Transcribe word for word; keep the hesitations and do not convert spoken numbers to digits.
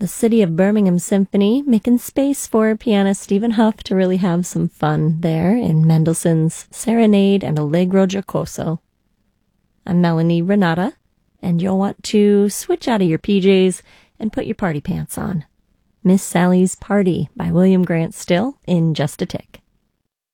the City of Birmingham Symphony, making space for pianist Stephen Huff to really have some fun there in Mendelssohn's Serenade and Allegro Giocoso. I'm Melanie Renata, and you'll want to switch out of your P Js and put your party pants on. Miss Sally's Party by William Grant Still in just a tick.